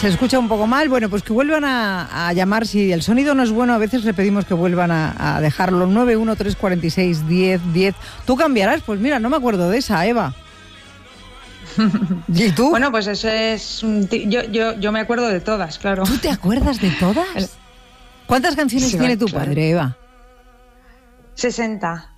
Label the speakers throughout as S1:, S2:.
S1: Se escucha un poco mal. Bueno, pues que vuelvan a llamar. Si el sonido no es bueno, a veces le pedimos que vuelvan a dejarlo. 913461010. ¿Tú cambiarás? Pues mira, no me acuerdo de esa, Eva. ¿Y tú?
S2: Bueno, pues eso es... Yo me acuerdo de todas, claro.
S1: ¿Tú te acuerdas de todas? ¿Cuántas canciones tiene tu padre, Eva?
S2: 60.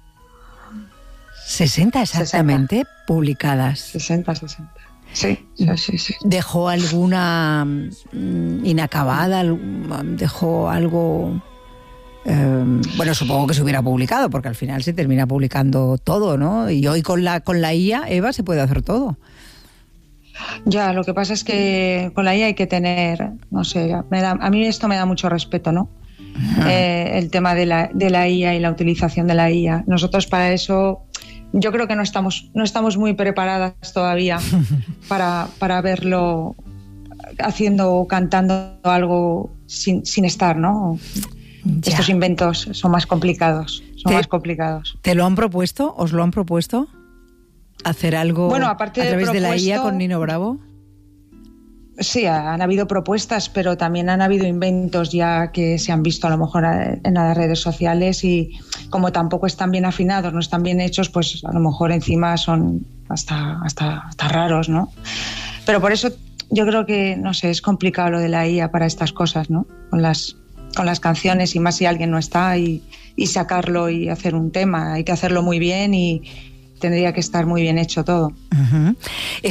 S1: 60 exactamente 60. Publicadas.
S2: 60. Sí.
S1: ¿Dejó alguna inacabada? ¿Dejó algo...? Bueno, supongo que se hubiera publicado, porque al final se termina publicando todo, ¿no? Y hoy con la IA, Eva, se puede hacer todo.
S2: Ya, lo que pasa es que con la IA hay que tener, no sé, a mí esto me da mucho respeto, ¿no? El tema de la IA y la utilización de la IA. Nosotros para eso, yo creo que no estamos muy preparadas todavía para verlo haciendo o cantando algo sin estar, ¿no? Ya. Estos inventos son más complicados.
S1: ¿Te lo han propuesto? ¿Os lo han propuesto? ¿Hacer algo a través de la IA con Nino Bravo?
S2: Sí, han habido propuestas, pero también han habido inventos ya que se han visto a lo mejor en las redes sociales y como tampoco están bien afinados, no están bien hechos, pues a lo mejor encima son hasta raros, ¿no? Pero por eso yo creo que, no sé, es complicado lo de la IA para estas cosas, ¿no? Con las canciones y más si alguien no está y sacarlo y hacer un tema, hay que hacerlo muy bien y tendría que estar muy bien hecho todo.
S1: Uh-huh.